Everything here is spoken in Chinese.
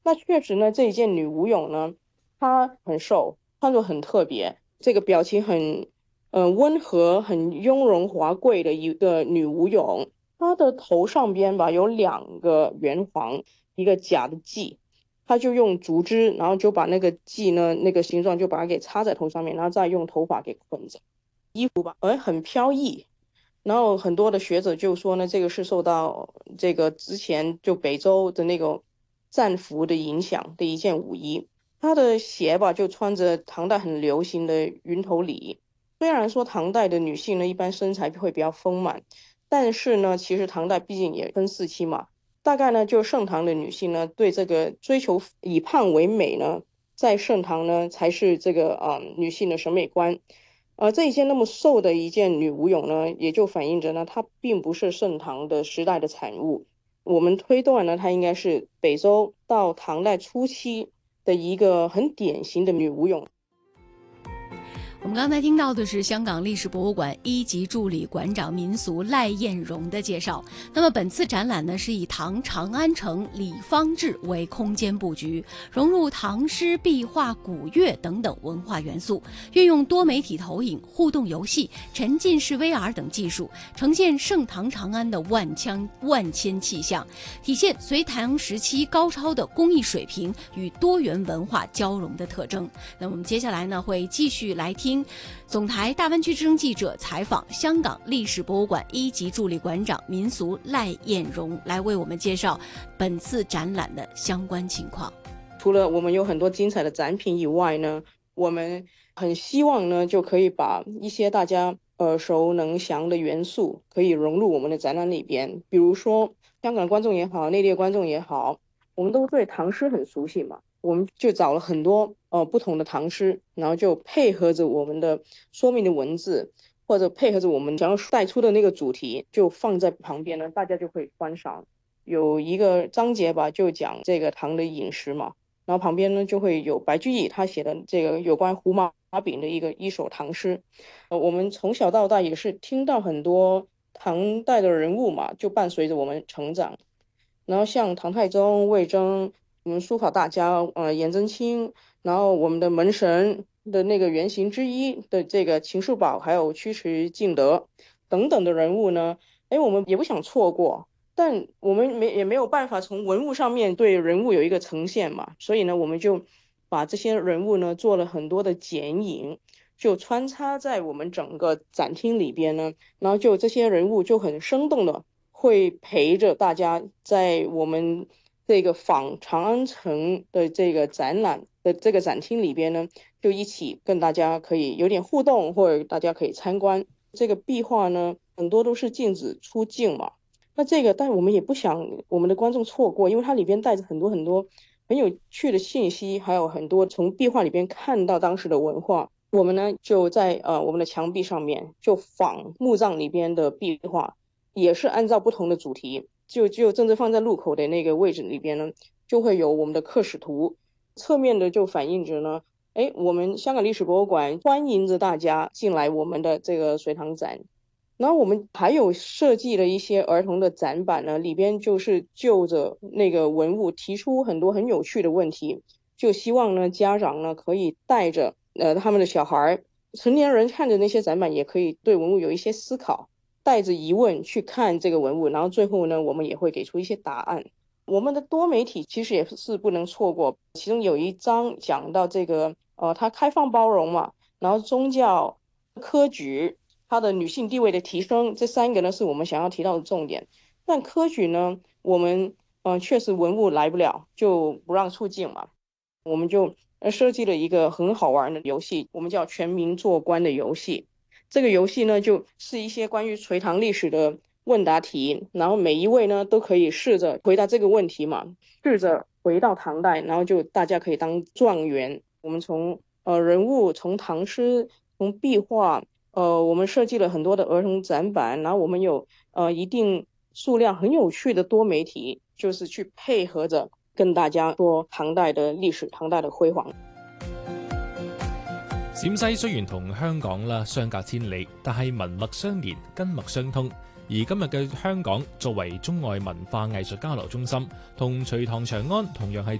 那确实呢，这一件女舞俑呢，她很瘦，穿着很特别，这个表情很温和、很雍容华贵的一个女舞俑。她的头上边吧有2个圆环，一个假的髻，她就用竹枝，然后就把那个髻呢那个形状就把它给插在头上面，然后再用头发给捆着，很飘逸。然后很多的学者就说呢，这个是受到这个之前就北周的那个战俘的影响的一件舞衣。他的鞋吧，就穿着唐代很流行的云头礼。虽然说唐代的女性呢，一般身材会比较丰满，但是呢，其实唐代毕竟也分四期嘛，大概呢，就盛唐的女性呢，对这个追求以胖为美呢，在盛唐呢才是这个女性的审美观。这一件那么瘦的一件女舞俑呢，也就反映着呢，它并不是盛唐的时代的产物。我们推断呢，它应该是北周到唐代初期的一个很典型的女舞俑。 我们刚才听到的是香港历史博物馆1级助理馆长民俗赖艳荣的介绍。那么本次展览呢，是以唐长安城李方志为空间布局，融入唐诗、壁画、古乐等等文化元素，运用多媒体投影、互动游戏、沉浸式 VR 等技术，呈现盛唐长安的万千气象，体现隋唐时期高超的工艺水平与多元文化交融的特征。那我们接下来呢，会继续来听总台大湾区之声记者采访香港历史博物馆1级助理馆长民俗赖艳荣，来为我们介绍本次展览的相关情况。 除了我们有很多精彩的展品以外呢，我们很希望呢，就可以把一些大家耳熟能详的元素可以融入我们的展览里边。比如说香港观众也好，内地观众也好，我们都对唐诗很熟悉嘛，我们就找了很多不同的唐诗，然后就配合着我们的说明的文字，或者配合着我们想要带出的那个主题，就放在旁边呢，大家就可以观赏。有一个章节吧，就讲这个唐的饮食嘛，然后旁边呢就会有白居易他写的这个有关胡麻饼的一首唐诗。我们从小到大也是听到很多唐代的人物嘛，就伴随着我们成长。然后像唐太宗、魏征，我们书法大家颜真卿，然后我们的门神的那个原型之一的这个秦叔宝，还有尉迟敬德等等的人物呢，我们也不想错过。但我们也没有办法从文物上面对人物有一个呈现嘛，所以呢，我们就把这些人物呢做了很多的剪影，就穿插在我们整个展厅里边呢，然后就这些人物就很生动的会陪着大家在我们这个仿长安城的这个展览的这个展厅里边呢，就一起跟大家可以有点互动，或者大家可以参观这个壁画呢，很多都是禁止出镜嘛。那这个，但我们也不想我们的观众错过，因为它里边带着很多很多很有趣的信息，还有很多从壁画里边看到当时的文化。我们呢就在我们的墙壁上面就仿墓葬里边的壁画，也是按照不同的主题，就正放在入口的那个位置里边呢，就会有我们的刻史图，侧面的就反映着呢，我们香港历史博物馆欢迎着大家进来我们的这个隋唐展。然后我们还有设计了一些儿童的展板呢，里边就是就着那个文物提出很多很有趣的问题，就希望呢家长呢可以带着他们的小孩，成年人看着那些展板也可以对文物有一些思考，带着疑问去看这个文物，然后最后呢我们也会给出一些答案。我们的多媒体其实也是不能错过，其中有一章讲到这个它开放包容嘛，然后宗教、科举。它的女性地位的提升，这3个呢是我们想要提到的重点。但科举呢，我们确实文物来不了，就不让出境嘛。我们就设计了一个很好玩的游戏，我们叫全民做官的游戏。这个游戏呢，就是一些关于隋唐历史的问答题，然后每一位呢都可以试着回答这个问题嘛，试着回到唐代，然后就大家可以当状元。我们从人物，从唐诗，从壁画。我们设计了很多的儿童展板，然后我们有一定数量很有趣的多媒體，就是去配合着跟大家說唐代的歷史、唐代的輝煌。 陝西雖然同香港啦相隔千里，但係文脈相連、根脈相通。而今日嘅香港作為中外文化藝術交流中心，同隋唐長安同樣係